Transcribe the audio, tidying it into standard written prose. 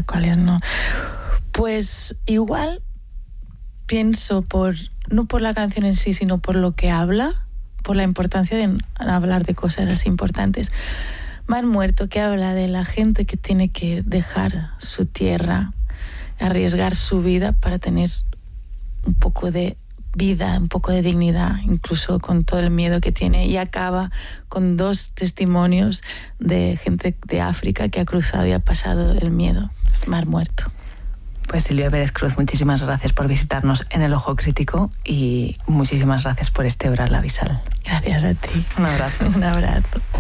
cuáles no. Pues igual pienso no por la canción en sí, sino por lo que habla, por la importancia de hablar de cosas así importantes. Mar Muerto, que habla de la gente que tiene que dejar su tierra, arriesgar su vida para tener un poco de vida, un poco de dignidad, incluso con todo el miedo que tiene, y acaba con 2 testimonios de gente de África que ha cruzado y ha pasado el miedo. Mar Muerto. Pues Silvia Pérez Cruz, muchísimas gracias por visitarnos en El Ojo Crítico y muchísimas gracias por este Oral Abisal. Gracias a ti. Un abrazo. Un abrazo.